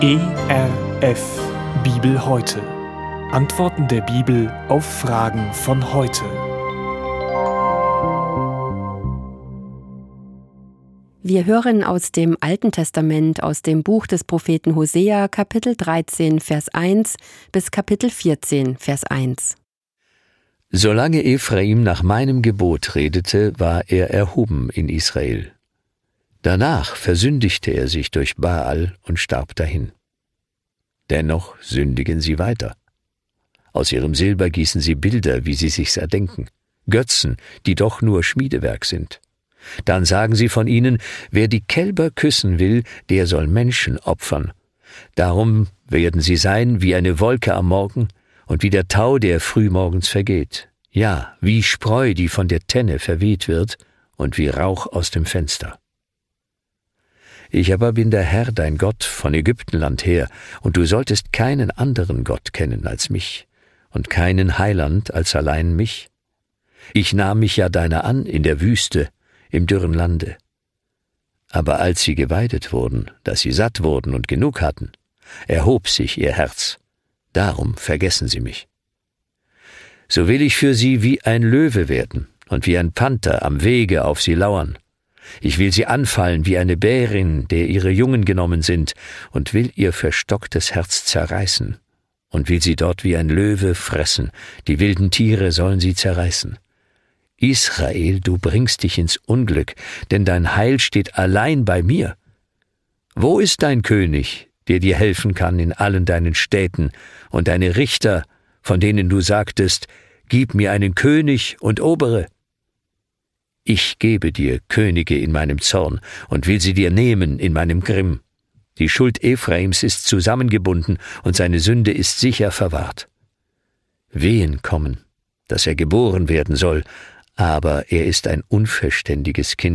ERF Bibel heute. Antworten der Bibel auf Fragen von heute. Wir hören aus dem Alten Testament, aus dem Buch des Propheten Hosea, Kapitel 13, Vers 1 bis Kapitel 14, Vers 1. Solange Ephraim nach meinem Gebot redete, war er erhoben in Israel. Danach versündigte er sich durch Baal und starb dahin. Dennoch sündigen sie weiter. Aus ihrem Silber gießen sie Bilder, wie sie sich's erdenken, Götzen, die doch nur Schmiedewerk sind. Dann sagen sie von ihnen, wer die Kälber küssen will, der soll Menschen opfern. Darum werden sie sein wie eine Wolke am Morgen und wie der Tau, der frühmorgens vergeht. Ja, wie Spreu, die von der Tenne verweht wird und wie Rauch aus dem Fenster. Ich aber bin der Herr, dein Gott, von Ägyptenland her, und du solltest keinen anderen Gott kennen als mich und keinen Heiland als allein mich. Ich nahm mich ja deiner an in der Wüste, im dürren Lande. Aber als sie geweidet wurden, dass sie satt wurden und genug hatten, erhob sich ihr Herz. Darum vergessen sie mich. So will ich für sie wie ein Löwe werden und wie ein Panther am Wege auf sie lauern. Ich will sie anfallen wie eine Bärin, der ihre Jungen genommen sind, und will ihr verstocktes Herz zerreißen und will sie dort wie ein Löwe fressen. Die wilden Tiere sollen sie zerreißen. Israel, du bringst dich ins Unglück, denn dein Heil steht allein bei mir. Wo ist dein König, der dir helfen kann in allen deinen Städten, und deine Richter, von denen du sagtest, gib mir einen König und Obere? Ich gebe dir Könige in meinem Zorn und will sie dir nehmen in meinem Grimm. Die Schuld Ephraims ist zusammengebunden und seine Sünde ist sicher verwahrt. Wehen kommen, dass er geboren werden soll, aber er ist ein unverständiges Kind.